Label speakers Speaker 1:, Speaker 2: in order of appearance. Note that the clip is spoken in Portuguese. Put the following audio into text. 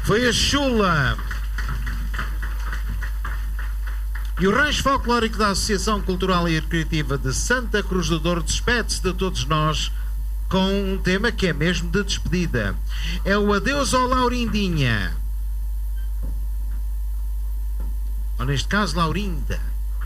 Speaker 1: Foi a chula. E o Rancho Folclórico da Associação Cultural e Recreativa de Santa Cruz do Douro despede-se de todos nós com um tema que é mesmo de despedida. É o Adeus ao Laurindinha. Ou neste caso, Laurinda.